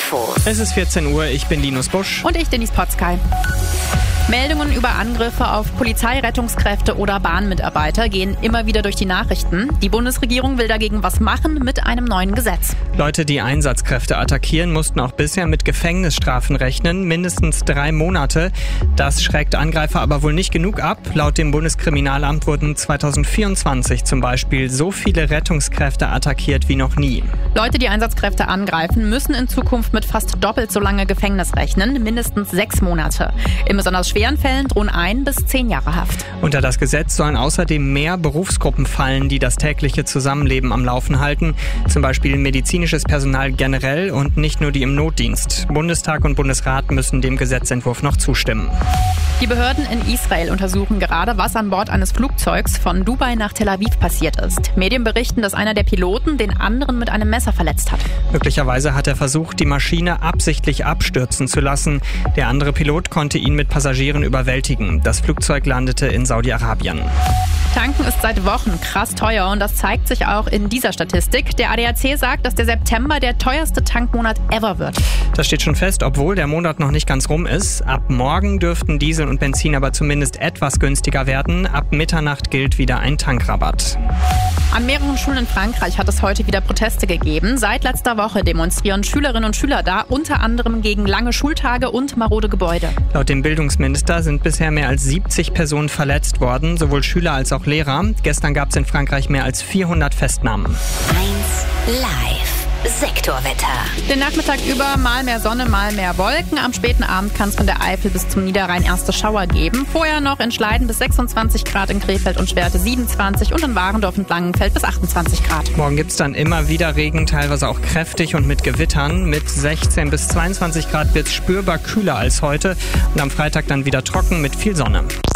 Infos. Es ist 14 Uhr, ich bin Linus Busch. Und ich, Denise Potzkay. Meldungen über Angriffe auf Polizei, Rettungskräfte oder Bahnmitarbeiter gehen immer wieder durch die Nachrichten. Die Bundesregierung will dagegen was machen mit einem neuen Gesetz. Leute, die Einsatzkräfte attackieren, mussten auch bisher mit Gefängnisstrafen rechnen, mindestens 3 Monate. Das schreckt Angreifer aber wohl nicht genug ab. Laut dem Bundeskriminalamt wurden 2024 zum Beispiel so viele Rettungskräfte attackiert wie noch nie. Leute, die Einsatzkräfte angreifen, müssen in Zukunft mit fast doppelt so lange Gefängnis rechnen, mindestens 6 Monate. In besonders schweren Fällen drohen 1 bis 10 Jahre Haft. Unter das Gesetz sollen außerdem mehr Berufsgruppen fallen, die das tägliche Zusammenleben am Laufen halten. Zum Beispiel medizinisches Personal generell und nicht nur die im Notdienst. Bundestag und Bundesrat müssen dem Gesetzentwurf noch zustimmen. Die Behörden in Israel untersuchen gerade, was an Bord eines Flugzeugs von Dubai nach Tel Aviv passiert ist. Medien berichten, dass einer der Piloten den anderen mit einem Messer verletzt hat. Möglicherweise hat er versucht, die Maschine absichtlich abstürzen zu lassen. Der andere Pilot konnte ihn mit Passagieren überwältigen. Das Flugzeug landete in Saudi-Arabien. Tanken ist seit Wochen krass teuer und das zeigt sich auch in dieser Statistik. Der ADAC sagt, dass der September der teuerste Tankmonat ever wird. Das steht schon fest, obwohl der Monat noch nicht ganz rum ist. Ab morgen dürften Diesel und Benzin aber zumindest etwas günstiger werden. Ab Mitternacht gilt wieder ein Tankrabatt. An mehreren Schulen in Frankreich hat es heute wieder Proteste gegeben. Seit letzter Woche demonstrieren Schülerinnen und Schüler da, unter anderem gegen lange Schultage und marode Gebäude. Laut dem Bildungsminister sind bisher mehr als 70 Personen verletzt worden, sowohl Schüler als auch Lehrer. Gestern gab es in Frankreich mehr als 400 Festnahmen. 1 Live. Sektorwetter. Den Nachmittag über mal mehr Sonne, mal mehr Wolken. Am späten Abend kann es von der Eifel bis zum Niederrhein erste Schauer geben. Vorher noch in Schleiden bis 26 Grad, in Krefeld und Schwerte 27 und in Warendorf und Langenfeld bis 28 Grad. Morgen gibt es dann immer wieder Regen, teilweise auch kräftig und mit Gewittern. Mit 16 bis 22 Grad wird es spürbar kühler als heute und am Freitag dann wieder trocken mit viel Sonne.